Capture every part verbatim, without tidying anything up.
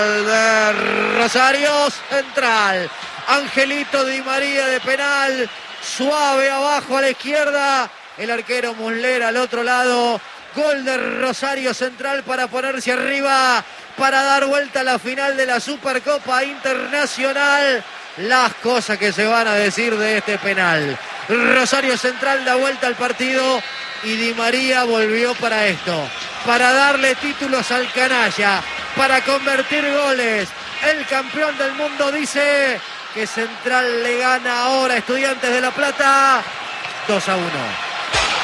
de Rosario Central. Angelito Di María de penal, suave abajo a la izquierda, el arquero Muslera al otro lado. Gol de Rosario Central para ponerse arriba, para dar vuelta a la final de la Supercopa Internacional. Las cosas que se van a decir de este penal. Rosario Central da vuelta al partido y Di María volvió para esto, para darle títulos al canalla, para convertir goles. El campeón del mundo dice que Central le gana ahora a Estudiantes de La Plata dos a uno.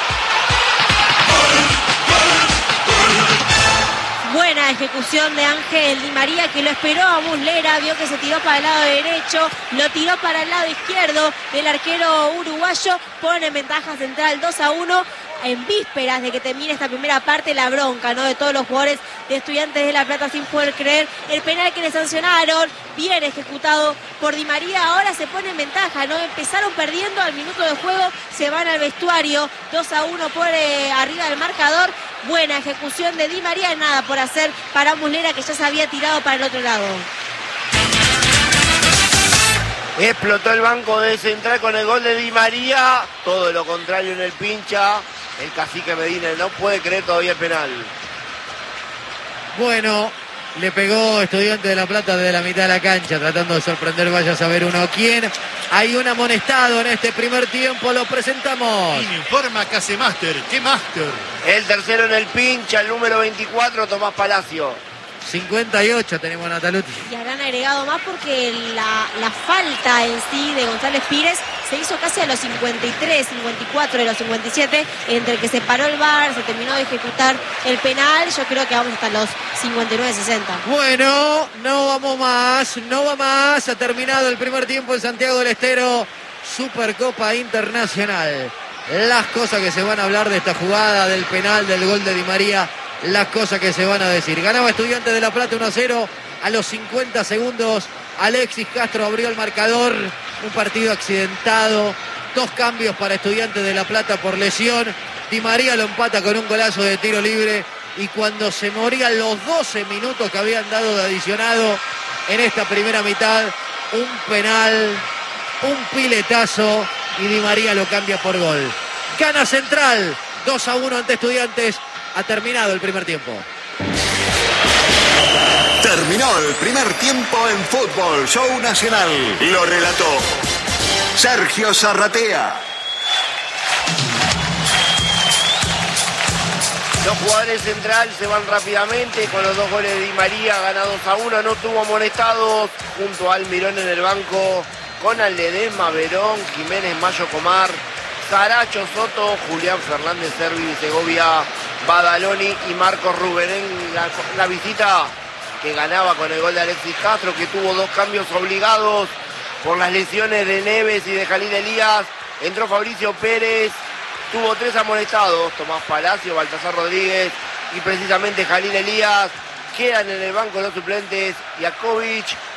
Buena ejecución de Ángel Di María, que lo esperó a Muslera, vio que se tiró para el lado derecho, lo tiró para el lado izquierdo del arquero uruguayo, pone en ventaja Central dos a uno. En vísperas de que termine esta primera parte, la bronca, ¿no?, de todos los jugadores de Estudiantes de La Plata sin poder creer el penal que le sancionaron, bien ejecutado por Di María. Ahora se pone en ventaja, ¿no? Empezaron perdiendo, al minuto de juego se van al vestuario, dos a uno por eh, arriba del marcador. Buena ejecución de Di María, nada por hacer para Muslera, que ya se había tirado para el otro lado. Explotó el banco de Central con el gol de Di María, todo lo contrario en el pincha. El cacique Medina no puede creer todavía el penal. Bueno, le pegó Estudiante de La Plata desde la mitad de la cancha, tratando de sorprender, vaya a saber uno quién. Hay un amonestado en este primer tiempo, lo presentamos. Informa Casemaster, ¿qué Master? El tercero en el pincha, el número veinticuatro, Tomás Palacio. cincuenta y ocho tenemos Nataluti. Y habrán agregado más porque la, la falta en sí de González Pires se hizo casi a los cincuenta y tres, cincuenta y cuatro de los cincuenta y siete, entre el que se paró el V A R, se terminó de ejecutar el penal. Yo creo que vamos hasta los cincuenta y nueve, sesenta. Bueno, no vamos más, no va más. Ha terminado el primer tiempo en Santiago del Estero, Supercopa Internacional. Las cosas que se van a hablar de esta jugada, del penal, del gol de Di María, las cosas que se van a decir. Ganaba Estudiantes de La Plata uno a cero a los cincuenta segundos. Alexis Castro abrió el marcador. Un partido accidentado. Dos cambios para Estudiantes de La Plata por lesión. Di María lo empata con un golazo de tiro libre. Y cuando se morían los doce minutos que habían dado de adicionado en esta primera mitad, un penal, un piletazo, y Di María lo cambia por gol. Gana Central dos a uno ante Estudiantes. Ha terminado el primer tiempo. Terminó el primer tiempo en Fútbol Show Nacional. Lo relató Sergio Zarratea. Los jugadores Central se van rápidamente con los dos goles de Di María, gana dos a uno, no tuvo amonestados, junto a Almirón en el banco, con Ledesma, Verón, Jiménez, Mayo, Comar, Saracho, Soto, Julián Fernández, Servi, Segovia, Badaloni y Marcos Rubén. En la, la visita que ganaba con el gol de Alexis Castro, que tuvo dos cambios obligados por las lesiones de Neves y de Jalil Elías. Entró Fabricio Pérez, tuvo tres amonestados, Tomás Palacio, Baltasar Rodríguez y precisamente Jalil Elías. Quedan en el banco los suplentes Jakovic,